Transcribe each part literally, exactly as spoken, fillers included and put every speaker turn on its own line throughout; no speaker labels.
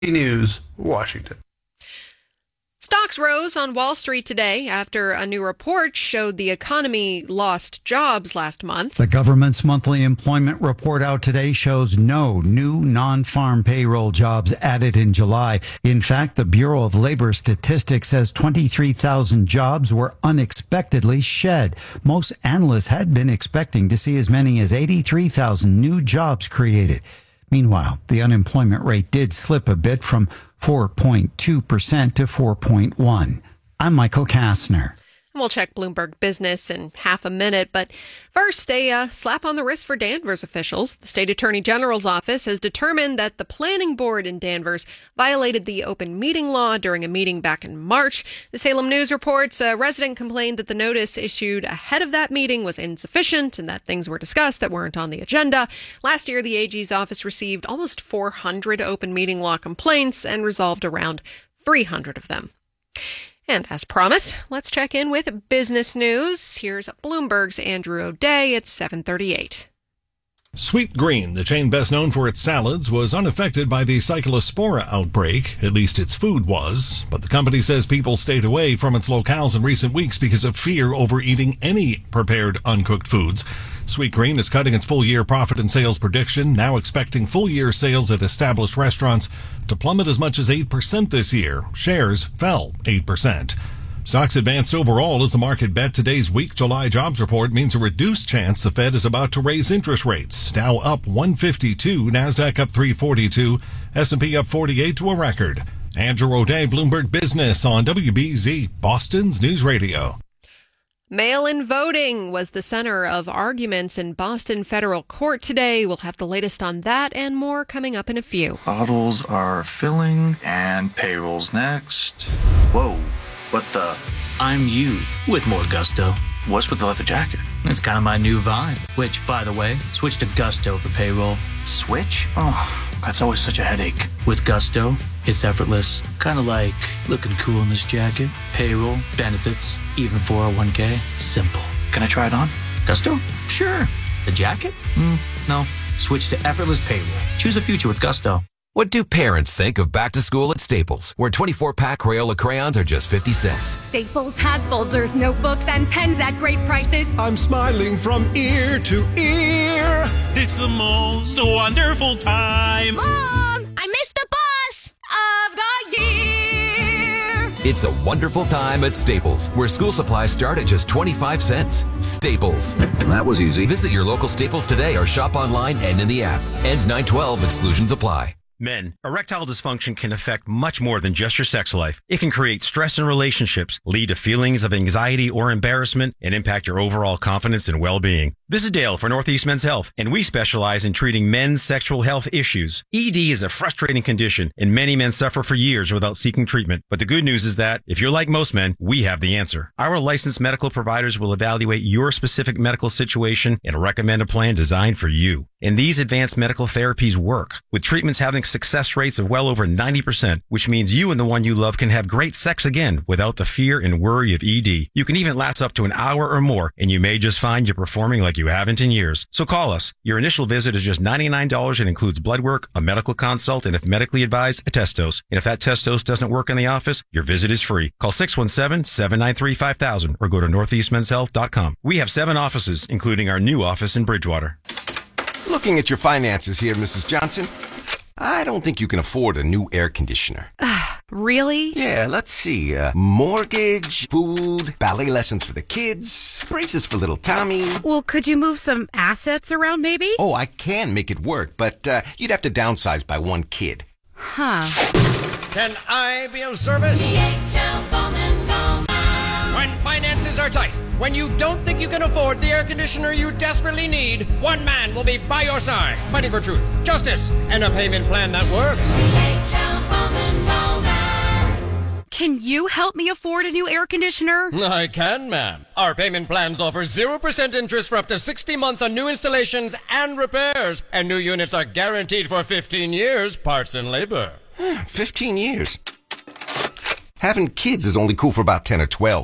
News, Washington.
Stocks rose on Wall Street today after a new report showed the economy lost jobs last month.
The government's monthly employment report out today shows no new non-farm payroll jobs added in July. In fact, the Bureau of Labor Statistics says twenty-three thousand jobs were unexpectedly shed. Most analysts had been expecting to see as many as eighty-three thousand new jobs created. Meanwhile, the unemployment rate did slip a bit from four point two percent to four point one. I'm Michael Kastner.
We'll check Bloomberg Business in half a minute, but first, a uh, slap on the wrist for Danvers officials. The state attorney general's office has determined that the planning board in Danvers violated the open meeting law during a meeting back in March. The Salem News reports a resident complained that the notice issued ahead of that meeting was insufficient and that things were discussed that weren't on the agenda. Last year, the A G's office received almost four hundred open meeting law complaints and resolved around three hundred of them. And as promised, let's check in with business news. Here's Bloomberg's Andrew O'Day at seven thirty-eight.
Sweet Green, the chain best known for its salads, was unaffected by the Cyclospora outbreak. At least its food was. But the company says people stayed away from its locales in recent weeks because of fear over eating any prepared uncooked foods. Sweet Green is cutting its full-year profit and sales prediction, now expecting full-year sales at established restaurants to plummet as much as eight percent this year. Shares fell eight percent. Stocks advanced overall as the market bet today's weak July jobs report means a reduced chance the Fed is about to raise interest rates. Dow up one fifty-two, NASDAQ up three forty-two, S and P up forty-eight to a record. Andrew O'Day, Bloomberg Business on W B Z, Boston's News Radio.
Mail-in voting was the center of arguments in Boston federal court today. We'll have the latest on that and more coming up in a few.
Bottles are filling and payroll's next. Whoa, what the?
I'm you with more gusto.
What's with the leather jacket?
It's kind of my new vibe, which, by the way, switch to Gusto for payroll.
Switch? Oh, that's always such a headache.
With Gusto, it's effortless. Kind of like looking cool in this jacket. Payroll, benefits, even four oh one k. Simple.
Can I try it on?
Gusto? Sure. The jacket? Mm, no. Switch to effortless payroll. Choose a future with Gusto.
What do parents think of back to school at Staples, where twenty-four pack Crayola crayons are just fifty cents?
Staples has folders, notebooks, and pens at great prices.
I'm smiling from ear to ear.
It's the most wonderful time.
Mom, I missed the bus of the year.
It's a wonderful time at Staples, where school supplies start at just twenty-five cents. Staples.
That was easy.
Visit your local Staples today or shop online and in the app. Ends nine twelve. Exclusions apply.
Men, erectile dysfunction can affect much more than just your sex life. It can create stress in relationships, lead to feelings of anxiety or embarrassment, and impact your overall confidence and well-being. This is Dale for Northeast Men's Health, and we specialize in treating men's sexual health issues. E D is a frustrating condition, and many men suffer for years without seeking treatment. But the good news is that, if you're like most men, we have the answer. Our licensed medical providers will evaluate your specific medical situation and recommend a plan designed for you. And these advanced medical therapies work, with treatments having success rates of well over ninety percent, which means you and the one you love can have great sex again without the fear and worry of E D. You can even last up to an hour or more, and you may just find you're performing like you haven't in years. So call us. Your initial visit is just ninety-nine dollars and includes blood work, a medical consult, and if medically advised, a test dose. And if that test dose doesn't work in the office, your visit is free. Call six one seven, seven nine three, five thousand or go to northeast men's health dot com. We have seven offices, including our new office in Bridgewater.
Looking at your finances here, Missus Johnson, I don't think you can afford a new air conditioner.
Really?
Yeah, let's see. Uh, mortgage, food, ballet lessons for the kids, braces for little Tommy.
Well, could you move some assets around, maybe?
Oh, I can make it work, but uh, you'd have to downsize by one kid.
Huh.
Can I be of service?
D H L Bowman Bowman.
When finances are tight, when you don't think you can afford the air conditioner you desperately need, one man will be by your side, fighting for truth, justice, and a payment plan that works.
D H L Bowman Bowman.
Can you help me afford a new air conditioner?
I can, ma'am. Our payment plans offer zero percent interest for up to sixty months on new installations and repairs, and new units are guaranteed for fifteen years, parts and labor.
fifteen years? Having kids is only cool for about ten or twelve.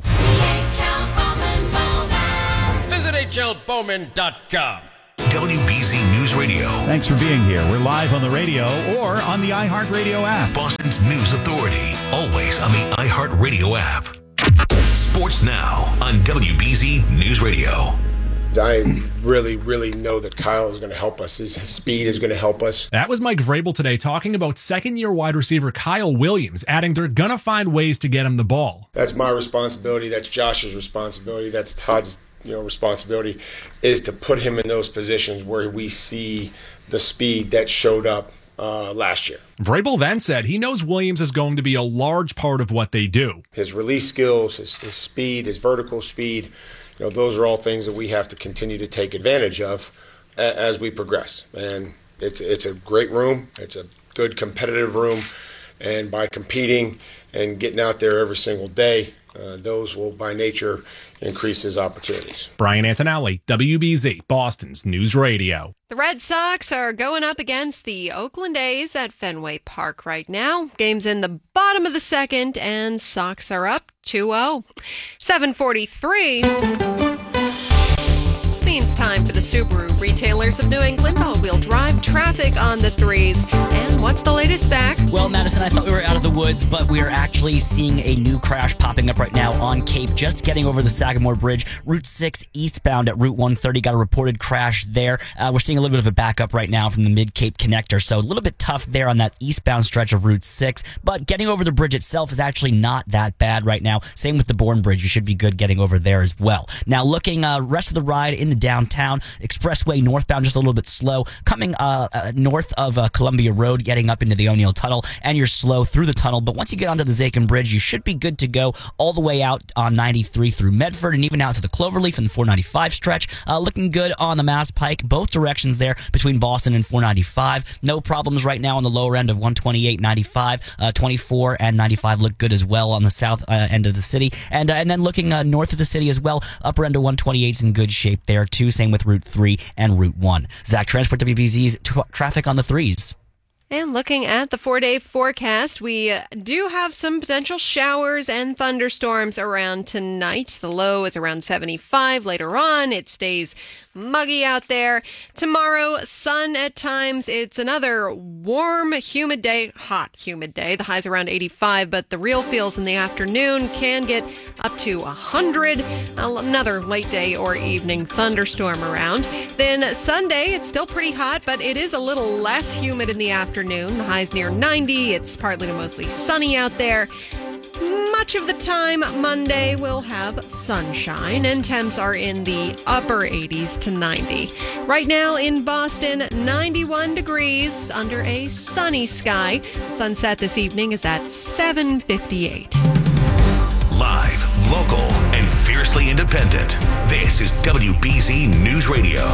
Visit H L Bowman dot com.
W B Z News
Radio.
Thanks for being here. We're live on the radio or on the iHeartRadio app.
Boston's News Authority. Always on the iHeartRadio app. Sports Now on W B Z News Radio.
I really, really know that Kyle is going to help us. His speed is going to help us.
That was Mike Vrabel today talking about second-year wide receiver Kyle Williams, adding they're going to find ways to get him the ball.
That's my responsibility. That's Josh's responsibility. That's Todd's you know, responsibility, is to put him in those positions where we see the speed that showed up uh, last year.
Vrabel then said he knows Williams is going to be a large part of what they do.
His release skills, his, his speed, his vertical speed, you know, those are all things that we have to continue to take advantage of a- as we progress. And it's it's a great room. It's a good competitive room. And by competing and getting out there every single day, uh, those will, by nature, increase his opportunities.
Brian Antonelli, W B Z, Boston's News Radio.
The Red Sox are going up against the Oakland A's at Fenway Park right now. Game's in the bottom of the second, and Sox are up two oh. seven forty-three means time for the Subaru Retailers of New England all-wheel drive traffic on the threes. And what's the latest, Zach?
Well, Madison, I thought we were out of the woods, but we are actually seeing a new crash popping up right now on Cape, just getting over the Sagamore Bridge. Route six eastbound at Route one thirty got a reported crash there. Uh, we're seeing a little bit of a backup right now from the Mid-Cape connector, so a little bit tough there on that eastbound stretch of Route six, but getting over the bridge itself is actually not that bad right now. Same with the Bourne Bridge. You should be good getting over there as well. Now, looking uh, rest of the ride in the downtown, expressway northbound just a little bit slow, coming uh, uh, north of uh, Columbia Road, getting up into the O'Neill Tunnel, and you're slow through the tunnel, but once you get onto the Zakin Bridge, you should be good to go all the way out on ninety-three through Medford and even out to the Cloverleaf and the four ninety-five stretch. Uh, looking good on the Mass Pike, both directions there between Boston and four ninety-five. No problems right now on the lower end of one twenty-eight, ninety-five, uh, twenty-four and ninety-five look good as well on the south uh, end of the city. And, uh, and then looking uh, north of the city as well, upper end of one twenty-eight is in good shape there too. Same with Route three and Route one. Zach Transport, W B Z's t- traffic on the threes.
And looking at the four-day forecast, we do have some potential showers and thunderstorms around tonight. The low is around seventy-five. Later on, it stays muggy out there. Tomorrow, sun at times. It's another warm, humid day. Hot, humid day. The high's around eighty-five, but the real feels in the afternoon can get up to one hundred. Another late day or evening thunderstorm around. Then Sunday, it's still pretty hot, but it is a little less humid in the afternoon. The high's near ninety. It's partly to mostly sunny out there. Much of the time, Monday will have sunshine, and temps are in the upper eighties to ninety. Right now in Boston, ninety-one degrees under a sunny sky. Sunset this evening is at seven fifty-eight.
Live, local, and fiercely independent. This is W B Z News Radio.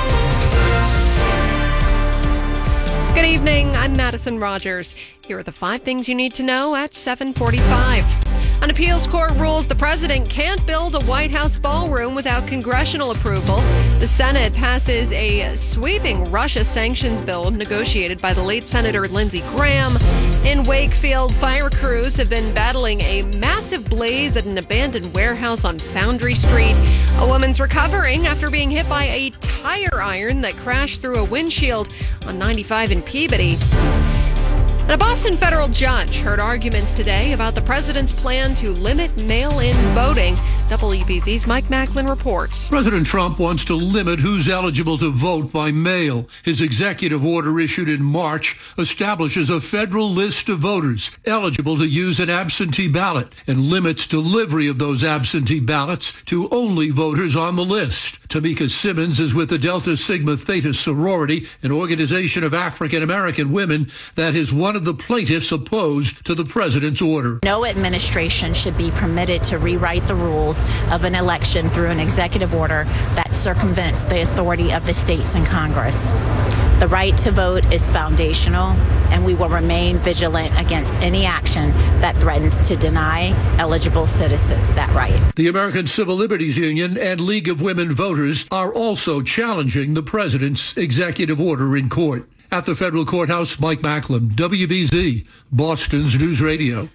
Good evening, I'm Madison Rogers. Here are the five things you need to know at seven forty-five. An appeals court rules the president can't build a White House ballroom without congressional approval. The Senate passes a sweeping Russia sanctions bill negotiated by the late Senator Lindsey Graham. In Wakefield, fire crews have been battling a massive blaze at an abandoned warehouse on Foundry Street. A woman's recovering after being hit by a tire iron that crashed through a windshield on ninety-five in Peabody. And a Boston federal judge heard arguments today about the president's plan to limit mail-in voting. W B Z's Mike Macklin reports.
President Trump wants to limit who's eligible to vote by mail. His executive order issued in March establishes a federal list of voters eligible to use an absentee ballot and limits delivery of those absentee ballots to only voters on the list. Tamika Simmons is with the Delta Sigma Theta sorority, an organization of African-American women that is one of the plaintiffs opposed to the president's order.
No administration should be permitted to rewrite the rules of an election through an executive order that circumvents the authority of the states and Congress. The right to vote is foundational, and we will remain vigilant against any action that threatens to deny eligible citizens that right.
The American Civil Liberties Union and League of Women Voters are also challenging the president's executive order in court. At the federal courthouse, Mike Macklin, W B Z, Boston's News Radio.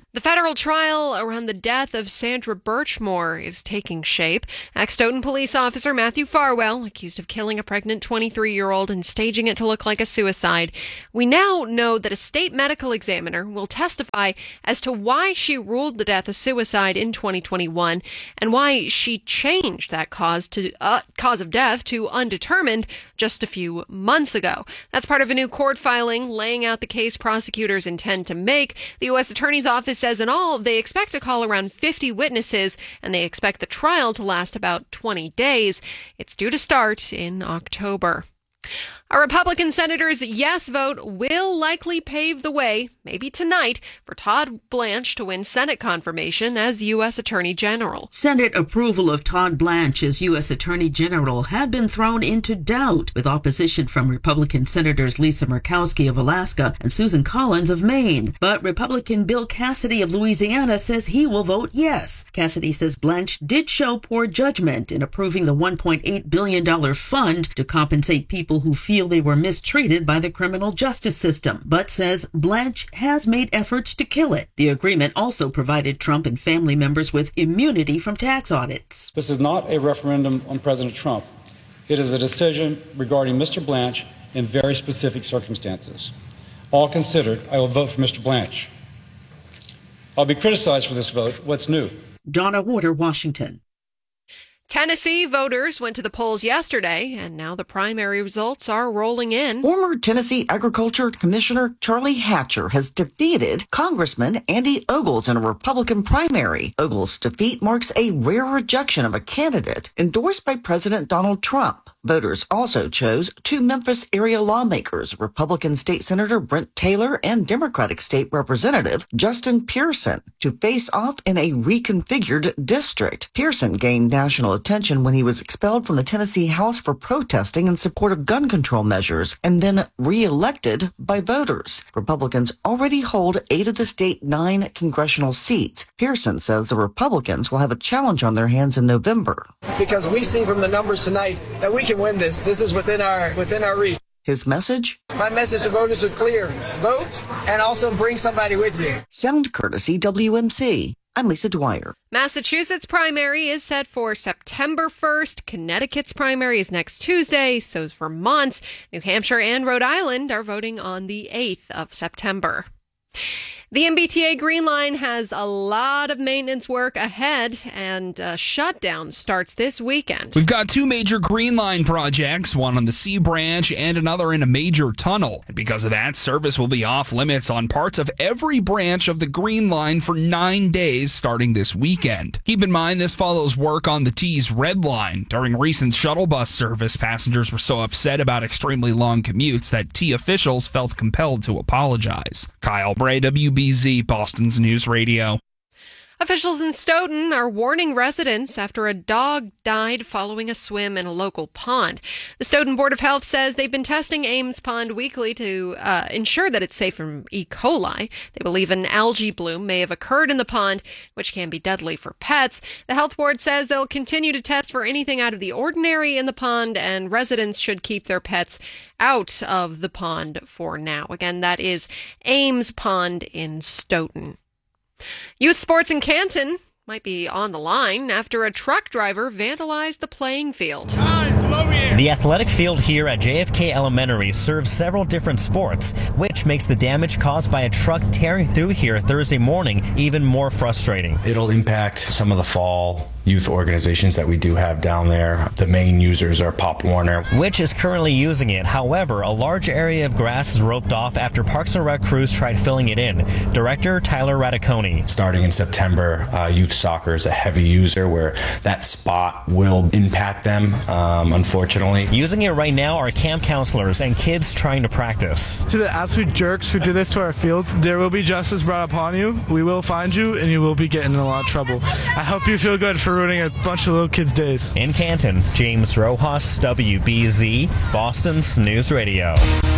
The federal trial around the death of Sandra Birchmore is taking shape. Ex-Stoughton police officer Matthew Farwell, accused of killing a pregnant twenty-three-year-old and staging it to look like a suicide. We now know that a state medical examiner will testify as to why she ruled the death a suicide in twenty twenty-one and why she changed that cause to uh, cause of death to undetermined just a few months ago. That's part of a new court filing laying out the case prosecutors intend to make. The U S Attorney's Office says in all, they expect to call around fifty witnesses, and they expect the trial to last about twenty days. It's due to start in October. A Republican senator's yes vote will likely pave the way, maybe tonight, for Todd Blanche to win Senate confirmation as U S Attorney General.
Senate approval of Todd Blanche as U S Attorney General had been thrown into doubt, with opposition from Republican Senators Lisa Murkowski of Alaska and Susan Collins of Maine. But Republican Bill Cassidy of Louisiana says he will vote yes. Cassidy says Blanche did show poor judgment in approving the one point eight billion dollars fund to compensate people who feel they were mistreated by the criminal justice system, but says Blanche has made efforts to kill it. The agreement also provided Trump and family members with immunity from tax audits.
This is not a referendum on President Trump. It is a decision regarding Mister Blanche in very specific circumstances. All considered, I will vote for Mister Blanche. I'll be criticized for this vote. What's new?
Donna Warder, Washington.
Tennessee voters went to the polls yesterday, and now the primary results are rolling in.
Former Tennessee Agriculture Commissioner Charlie Hatcher has defeated Congressman Andy Ogles in a Republican primary. Ogles' defeat marks a rare rejection of a candidate endorsed by President Donald Trump. Voters also chose two Memphis area lawmakers, Republican State Senator Brent Taylor and Democratic State Representative Justin Pearson, to face off in a reconfigured district. Pearson gained national attention when he was expelled from the Tennessee House for protesting in support of gun control measures and then re-elected by voters. Republicans already hold eight of the state nine congressional seats. Pearson says the Republicans will have a challenge on their hands in November.
Because we see from the numbers tonight that we can win this. This is within our within our reach.
His message?
My message to voters are clear. Vote and also bring somebody with you.
Sound courtesy W M C. I'm Lisa Dwyer.
Massachusetts primary is set for September first. Connecticut's primary is next Tuesday. So's Vermont's. New Hampshire and Rhode Island are voting on the eighth of September. The M B T A Green Line has a lot of maintenance work ahead, and a shutdown starts this weekend.
We've got two major Green Line projects, one on the C branch and another in a major tunnel. And because of that, service will be off limits on parts of every branch of the Green Line for nine days starting this weekend. Keep in mind, this follows work on the T's Red Line. During recent shuttle bus service, passengers were so upset about extremely long commutes that T officials felt compelled to apologize. Kyle Bray, W B Z, Boston's News Radio.
Officials in Stoughton are warning residents after a dog died following a swim in a local pond. The Stoughton Board of Health says they've been testing Ames Pond weekly to uh, ensure that it's safe from E. coli. They believe an algae bloom may have occurred in the pond, which can be deadly for pets. The health board says they'll continue to test for anything out of the ordinary in the pond, and residents should keep their pets out of the pond for now. Again, that is Ames Pond in Stoughton. Youth sports in Canton might be on the line after a truck driver vandalized the playing field.
The athletic field here at J F K Elementary serves several different sports, which makes the damage caused by a truck tearing through here Thursday morning even more frustrating.
It'll impact some of the fall youth organizations that we do have down there. The main users are Pop Warner,
which is currently using it. However, a large area of grass is roped off after Parks and Rec crews tried filling it in. Director Tyler Radiconi.
Starting in September, uh, youth soccer is a heavy user where that spot will impact them, um, unfortunately.
Using it right now are camp counselors and kids trying to practice.
To the absolute jerks who did this to our field, there will be justice brought upon you. We will find you, and you will be getting in a lot of trouble. I hope you feel good for ruining a bunch of little kids' days.
In Canton, James Rojas, W B Z, Boston's News Radio.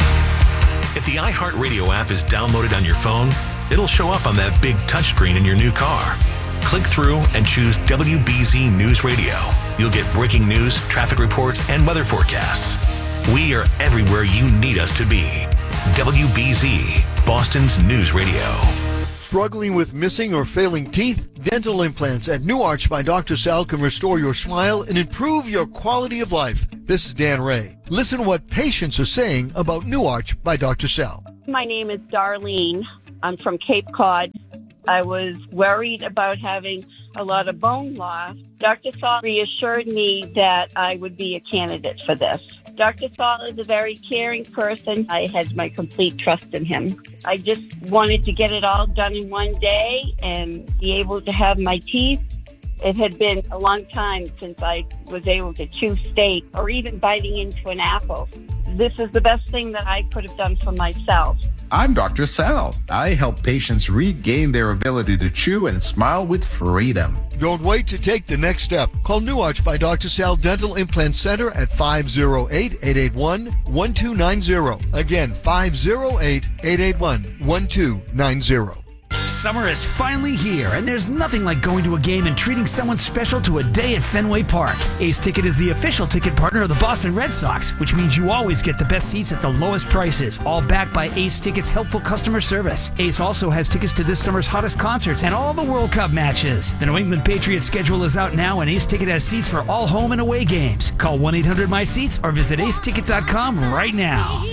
If the iHeartRadio app is downloaded on your phone, it'll show up on that big touchscreen in your new car. Click through and choose W B Z News Radio. You'll get breaking news, traffic reports, and weather forecasts. We are everywhere you need us to be. W B Z, Boston's News Radio.
Struggling with missing or failing teeth? Dental implants at New Arch by Doctor Sal can restore your smile and improve your quality of life. This is Dan Ray. Listen to what patients are saying about New Arch by Doctor Sal.
My name is Darlene. I'm from Cape Cod. I was worried about having a lot of bone loss. Doctor Saul reassured me that I would be a candidate for this. Doctor Saul is a very caring person. I had my complete trust in him. I just wanted to get it all done in one day and be able to have my teeth. It had been a long time since I was able to chew steak or even biting into an apple. This is the best thing that I could have done for myself.
I'm Doctor Sal. I help patients regain their ability to chew and smile with freedom.
Don't wait to take the next step. Call New Arch by Doctor Sal Dental Implant Center at five oh eight, eight eight one, one two nine zero. Again, five oh eight, eight eight one, one two nine zero.
Summer is finally here, and there's nothing like going to a game and treating someone special to a day at Fenway Park. Ace Ticket is the official ticket partner of the Boston Red Sox, which means you always get the best seats at the lowest prices, all backed by Ace Ticket's helpful customer service. Ace also has tickets to this summer's hottest concerts and all the World Cup matches. The New England Patriots schedule is out now, and Ace Ticket has seats for all home and away games. Call one eight hundred my seats or visit ace ticket dot com right now.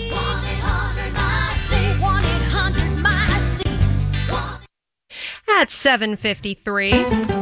At seven fifty-three,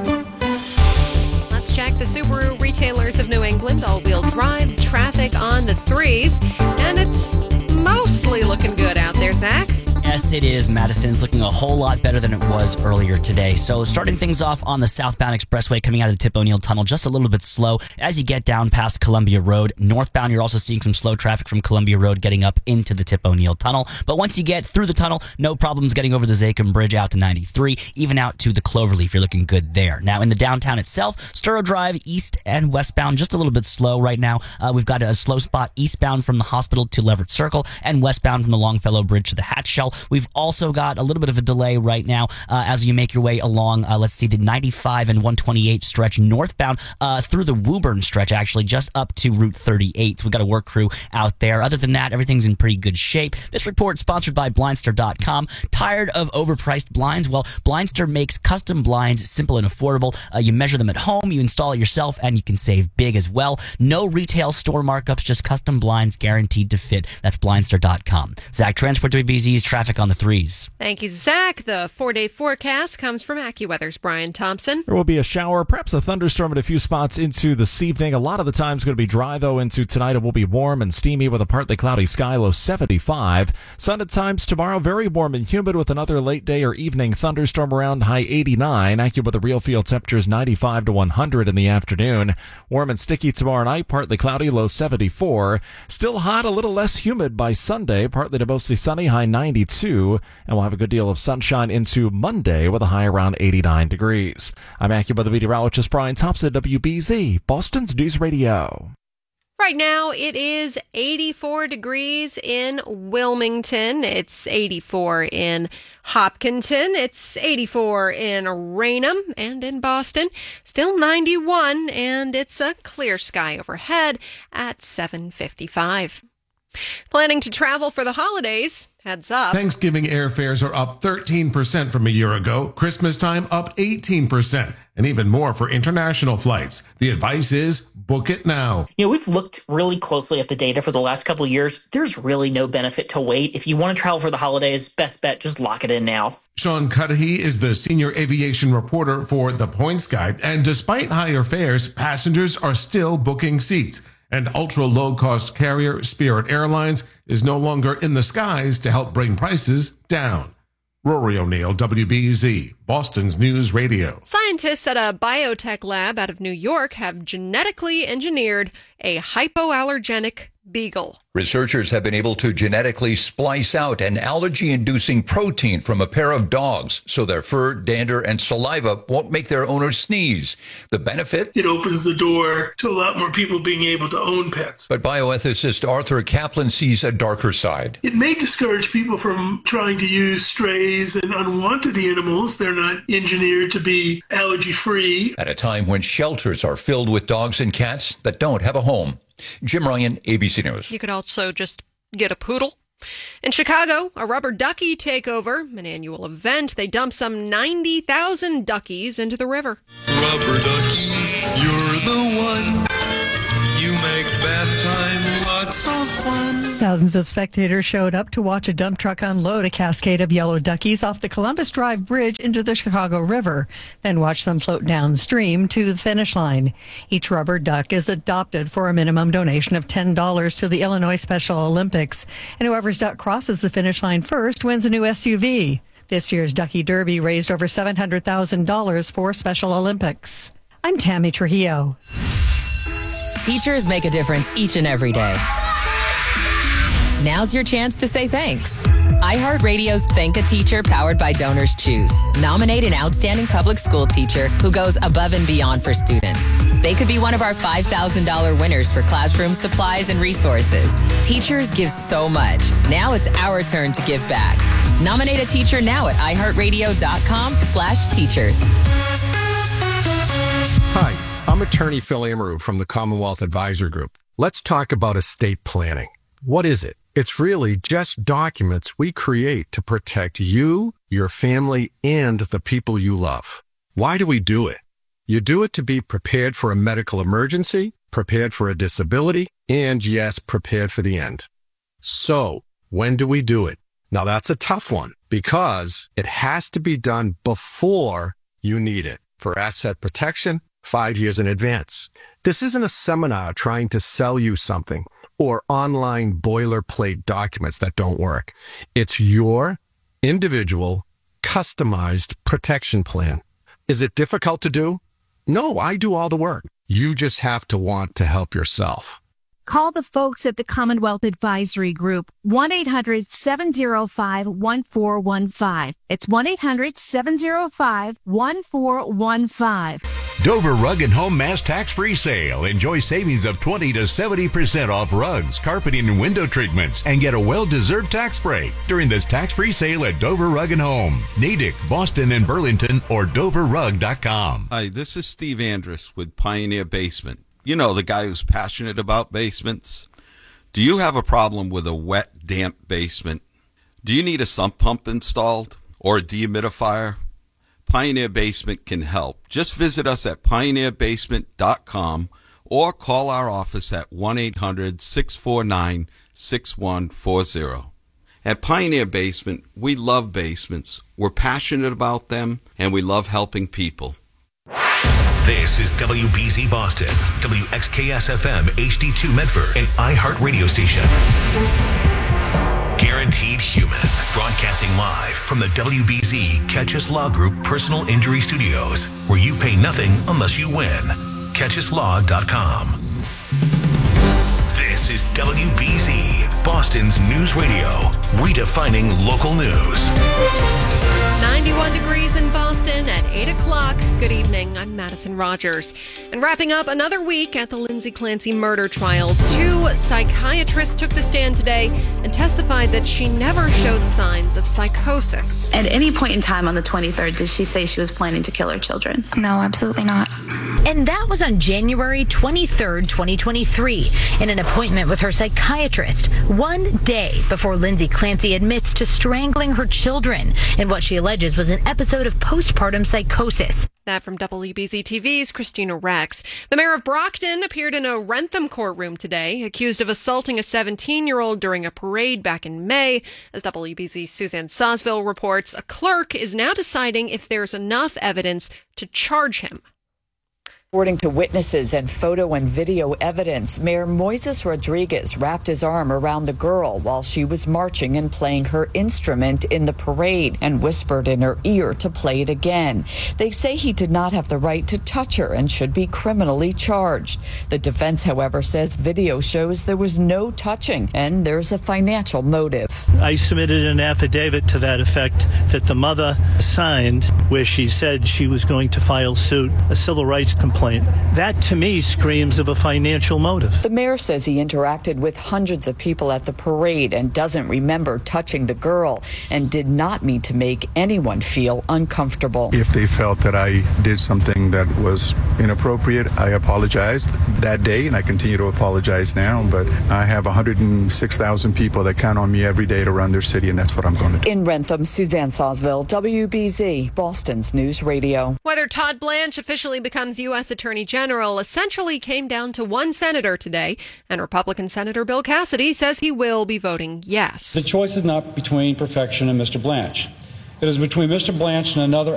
let's check the Subaru retailers of New England all-wheel drive traffic on the threes, and it's mostly looking good out there, Zach.
Yes, it is. Madison's looking a whole lot better than it was earlier today. So starting things off on the southbound expressway coming out of the Tip O'Neill Tunnel, just a little bit slow as you get down past Columbia Road. Northbound, you're also seeing some slow traffic from Columbia Road getting up into the Tip O'Neill Tunnel. But once you get through the tunnel, no problems getting over the Zakim Bridge out to ninety-three, even out to the Cloverleaf. You're looking good there. Now, in the downtown itself, Sturrow Drive, east and westbound, just a little bit slow right now. Uh, we've got a slow spot eastbound from the hospital to Leverett Circle and westbound from the Longfellow Bridge to the Hatch Shell. We've also got a little bit of a delay right now uh, as you make your way along, uh, let's see, the ninety-five and one twenty-eight stretch northbound uh, through the Woburn stretch, actually, just up to Route thirty-eight. So we've got a work crew out there. Other than that, everything's in pretty good shape. This report sponsored by Blindstar dot com. Tired of overpriced blinds? Well, Blindstar makes custom blinds simple and affordable. Uh, you measure them at home, you install it yourself, and you can save big as well. No retail store markups, just custom blinds guaranteed to fit. That's Blindstar dot com. Zach, Transport W B Z's traffic on the threes.
Thank you, Zach. The four-day forecast comes from AccuWeather's Brian Thompson.
There will be a shower, perhaps a thunderstorm in a few spots into this evening. A lot of the time is going to be dry, though, into tonight. It will be warm and steamy with a partly cloudy sky, low seventy-five. Sun at times tomorrow, very warm and humid with another late day or evening thunderstorm around, high eighty-nine. AccuWeather real field temperatures ninety-five to one hundred in the afternoon. Warm and sticky tomorrow night, partly cloudy, low seventy-four. Still hot, a little less humid by Sunday, partly to mostly sunny, high ninety-two. And we'll have a good deal of sunshine into Monday with a high around eighty-nine degrees. I'm AccuWeather meteorologist Brian Thompson, W B Z, Boston's News Radio.
Right now, it is eighty-four degrees in Wilmington. It's eighty-four in Hopkinton. It's eighty-four in Raynham and in Boston. Still ninety-one, and it's a clear sky overhead at seven fifty-five. Planning to travel for the holidays? Heads up.
Thanksgiving airfares are up thirteen percent from a year ago. Christmas time up eighteen percent. And even more for international flights. The advice is book it now.
You know, we've looked really closely at the data for the last couple of years. There's really no benefit to wait. If you want to travel for the holidays, best bet, just lock it in now.
Sean Cudahy is the senior aviation reporter for The Points Guide. And despite higher fares, passengers are still booking seats. And ultra-low-cost carrier Spirit Airlines is no longer in the skies to help bring prices down. Rory O'Neill, W B Z, Boston's News Radio.
Scientists at a biotech lab out of New York have genetically engineered a hypoallergenic beagle.
Researchers have been able to genetically splice out an allergy-inducing protein from a pair of dogs so their fur, dander, and saliva won't make their owners sneeze. The benefit?
It opens the door to a lot more people being able to own pets.
But bioethicist Arthur Kaplan sees a darker side.
It may discourage people from trying to use strays and unwanted animals. They're not engineered to be allergy-free.
At a time when shelters are filled with dogs and cats that don't have a home. Jim Ryan, A B C News.
You could also just get a poodle In Chicago, a rubber ducky takeover, an annual event. They dump some ninety thousand duckies into the river.
Rubber ducky, you're the one. You make bath time lots of fun.
Thousands of spectators showed up to watch a dump truck unload a cascade of yellow duckies off the Columbus Drive Bridge into the Chicago River, then watch them float downstream to the finish line. Each rubber duck is adopted for a minimum donation of ten dollars to the Illinois Special Olympics, and whoever's duck crosses the finish line first wins a new S U V. This year's Ducky Derby raised over seven hundred thousand dollars for Special Olympics. I'm Tammy Trujillo.
Teachers make a difference each and every day. Now's your chance to say thanks. iHeartRadio's Thank a Teacher, powered by Donors Choose. Nominate an outstanding public school teacher who goes above and beyond for students. They could be one of our five thousand dollars winners for classroom supplies and resources. Teachers give so much. Now it's our turn to give back. Nominate a teacher now at iHeartRadio.com slash teachers.
Hi, I'm attorney Phil Amaru from the Commonwealth Advisor Group. Let's talk about estate planning. What is it? It's really just documents we create to protect you, your family, and the people you love. Why do we do it? You do it to be prepared for a medical emergency, prepared for a disability, and yes, prepared for the end. So, when do we do it? Now that's a tough one because it has to be done before you need it for asset protection five years in advance. This isn't a seminar trying to sell you something or online boilerplate documents that don't work. It's your individual, customized protection plan. Is it difficult to do? No, I do all the work. You just have to want to help yourself.
Call the folks at the Commonwealth Advisory Group, one eight hundred seven oh five one four one five. It's one eight hundred seven oh five one four one five.
Dover Rug and Home Mass Tax-Free Sale. Enjoy savings of twenty to seventy percent off rugs, carpeting, and window treatments, and get a well-deserved tax break during this tax-free sale at Dover Rug and Home, Natick, Boston, and Burlington, or dover rug dot com.
Hi, this is Steve Andrus with Pioneer Basement. You know, the guy who's passionate about basements. Do you have a problem with a wet, damp basement? Do you need a sump pump installed or a dehumidifier? Pioneer Basement can help. Just visit us at pioneer basement dot com or call our office at one eight hundred six four nine six one four zero. At Pioneer Basement, we love basements, we're passionate about them, and we love helping people.
This is W B Z Boston, W X K S F M H D two Medford, and iHeart Radio Station. Guaranteed Human, broadcasting live from the W B Z Catch Us Law Group Personal Injury Studios, where you pay nothing unless you win. catch us law dot com. This is W B Z, Boston's news radio, redefining local news.
ninety-one degrees in Boston at eight o'clock. Good evening. I'm Madison Rogers. And wrapping up another week at the Lindsay Clancy murder trial, two psychiatrists took the stand today and testified that she never showed signs of psychosis.
At any point in time on the twenty-third, did she say she was planning to kill her children?
No, absolutely not. And that was on January twenty-third, twenty twenty-three, in an appointment with her psychiatrist, one day before Lindsay Clancy admits to strangling her children in what she alleges was an episode of postpartum psychosis.
That from W B Z T V's Christina Rex. The mayor of Brockton appeared in a Rentham courtroom today, accused of assaulting a seventeen-year-old during a parade back in May. As W B Z's Suzanne Sosville reports, a clerk is now deciding if there's enough evidence to charge him.
According to witnesses and photo and video evidence, Mayor Moises Rodriguez wrapped his arm around the girl while she was marching and playing her instrument in the parade and whispered in her ear to play it again. They say he did not have the right to touch her and should be criminally charged. The defense, however, says video shows there was no touching and there's a financial motive.
I submitted an affidavit to that effect that the mother signed where she said she was going to file suit, a civil rights complaint complaint. That, to me, screams of a financial motive.
The mayor says he interacted with hundreds of people at the parade and doesn't remember touching the girl and did not mean to make anyone feel uncomfortable.
If they felt that I did something that was inappropriate, I apologized that day, and I continue to apologize now. But I have one hundred six thousand people that count on me every day to run their city, and that's what I'm going to do.
In Rentham, Suzanne Sawsville, W B Z, Boston's News Radio.
Whether Todd Blanche officially becomes U S Attorney General essentially came down to one senator today, and Republican Senator Bill Cassidy says he will be voting yes.
The choice is not between perfection and Mister Blanche. It is between Mister Blanche and another